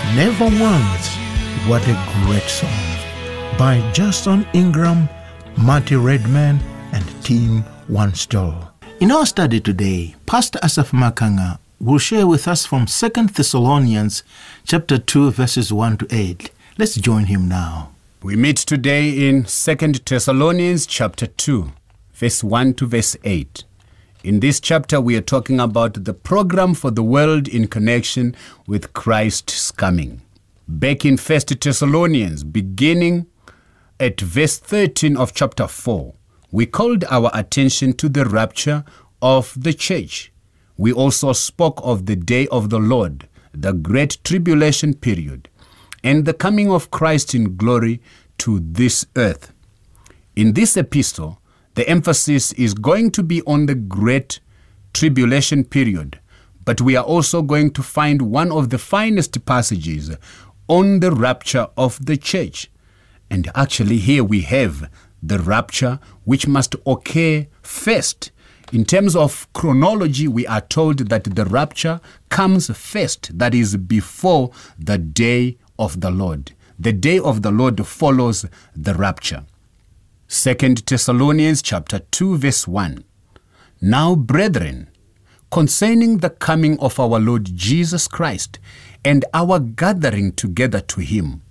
Never Once. What a great song by Justin Ingram, Marty Redman, and Tim Wanstall. In our study today, Pastor Asaph Makanga will share with us from 2 Thessalonians chapter 2, verses 1 to 8. Let's join him now. We meet today in 2 Thessalonians chapter 2, verse 1 to verse 8. In this chapter, we are talking about the program for the world in connection with Christ's coming. Back in 1 Thessalonians, beginning at verse 13 of chapter 4, we called our attention to the rapture of the church. We also spoke of the day of the Lord, the great tribulation period, and the coming of Christ in glory to this earth. In this epistle, the emphasis is going to be on the great tribulation period, but we are also going to find one of the finest passages on the rapture of the church. And actually here we have the rapture which must occur first. In terms of chronology, we are told that the rapture comes first, that is before the day of the Lord. The day of the Lord follows the rapture. 2 Thessalonians chapter 2 verse 1. Now, brethren, concerning the coming of our Lord Jesus Christ and our gathering together to him,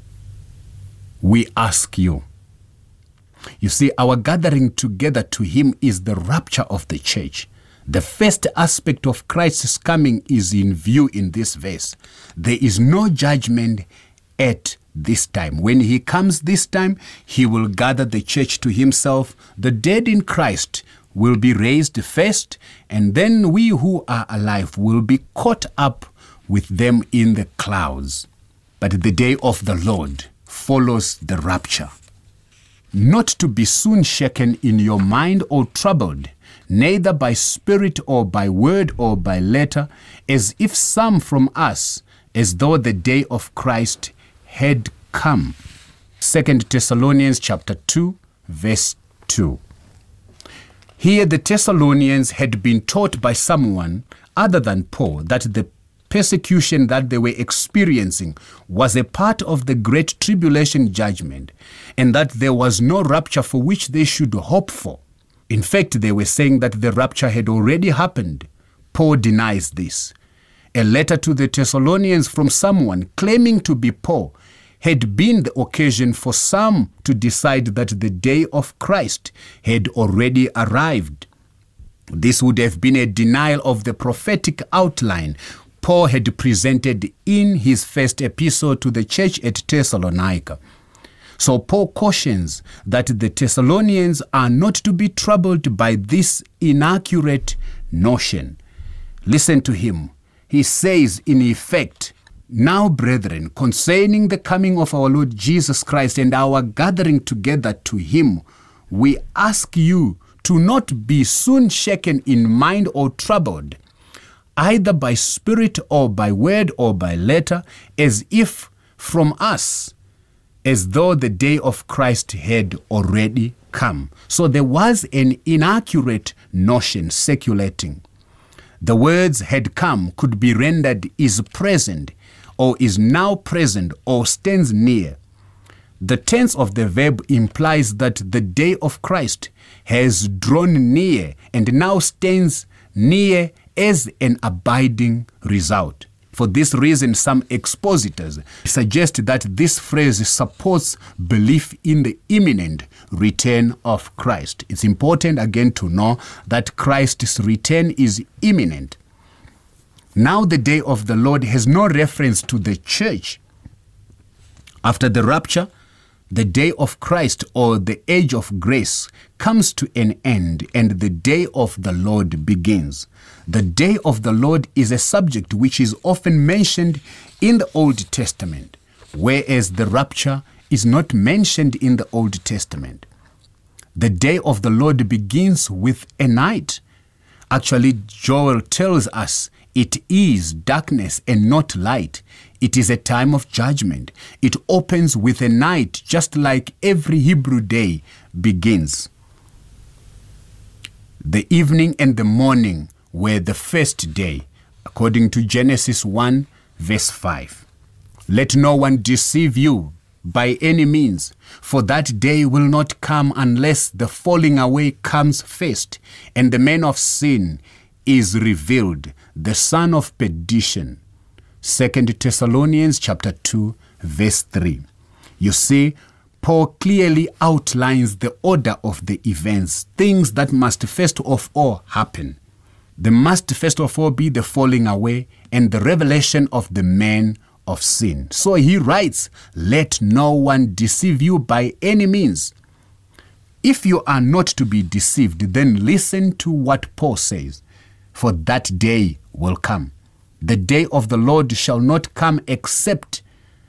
we ask you. You see, our gathering together to him is the rapture of the church. The first aspect of Christ's coming is in view in this verse. There is no judgment at this time. When he comes this time, he will gather the church to himself. The dead in Christ will be raised first, and then we who are alive will be caught up with them in the clouds. But the day of the Lord follows the rapture. Not to be soon shaken in your mind or troubled, neither by spirit or by word or by letter, as if some from us, as though the day of Christ had come. 2 Thessalonians chapter 2, verse 2. Here the Thessalonians had been taught by someone other than Paul that the persecution that they were experiencing was a part of the great tribulation judgment, and that there was no rapture for which they should hope for. In fact, they were saying that the rapture had already happened. Paul denies this. A letter to the Thessalonians from someone claiming to be Paul had been the occasion for some to decide that the day of Christ had already arrived. This would have been a denial of the prophetic outline Paul had presented in his first epistle to the church at Thessalonica. So Paul cautions that the Thessalonians are not to be troubled by this inaccurate notion. Listen to him. He says, in effect, now, brethren, concerning the coming of our Lord Jesus Christ and our gathering together to him, we ask you to not be soon shaken in mind or troubled, either by spirit or by word or by letter, as if from us, as though the day of Christ had already come. So there was an inaccurate notion circulating. The words had come could be rendered is present, or is now present, or stands near. The tense of the verb implies that the day of Christ has drawn near and now stands near as an abiding result. For this reason, some expositors suggest that this phrase supports belief in the imminent return of Christ. It's important again to know that Christ's return is imminent. Now the day of the Lord has no reference to the church. After the rapture, the day of Christ or the age of grace comes to an end and the day of the Lord begins. The day of the Lord is a subject which is often mentioned in the Old Testament, whereas the rapture is not mentioned in the Old Testament. The day of the Lord begins with a night. Actually, Joel tells us it is darkness and not light. It is a time of judgment. It opens with a night, just like every Hebrew day begins. The evening and the morning were the first day, according to Genesis 1, verse 5. Let no one deceive you by any means, for that day will not come unless the falling away comes first, and the man of sin is revealed, the son of perdition. 2 Thessalonians chapter 2, verse 3. You see, Paul clearly outlines the order of the events, things that must first of all happen. There must first of all be the falling away and the revelation of the man of sin. So he writes, let no one deceive you by any means. If you are not to be deceived, then listen to what Paul says. For that day will come. The day of the Lord shall not come except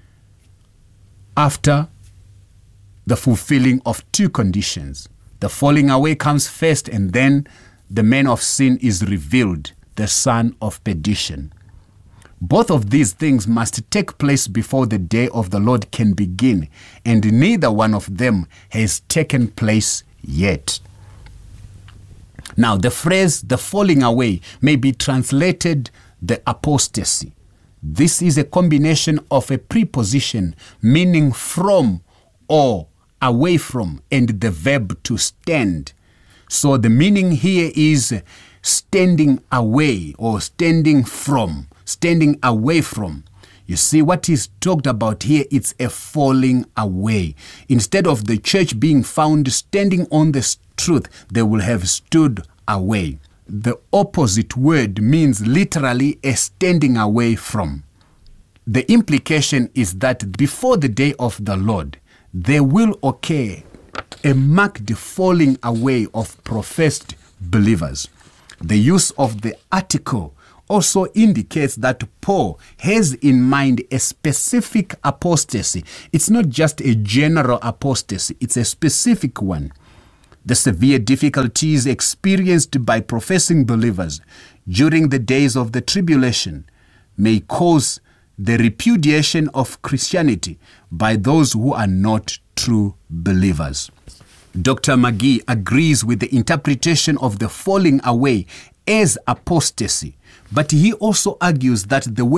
after the fulfilling of two conditions. The falling away comes first, and then the man of sin is revealed, the son of perdition. Both of these things must take place before the day of the Lord can begin, and neither one of them has taken place yet. Now, the phrase, the falling away, may be translated the apostasy. This is a combination of a preposition meaning from or away from, and the verb to stand. So the meaning here is standing away or standing from, standing away from. You see, what is talked about here, it's a falling away. Instead of the church being found standing on the truth, they will have stood away. The opposite word means literally a standing away from. The implication is that before the day of the Lord, there will occur a marked falling away of professed believers. The use of the article also indicates that Paul has in mind a specific apostasy. It's not just a general apostasy, it's a specific one. The severe difficulties experienced by professing believers during the days of the tribulation may cause the repudiation of Christianity by those who are not true believers. Dr. McGee agrees with the interpretation of the falling away as apostasy, but he also argues that the word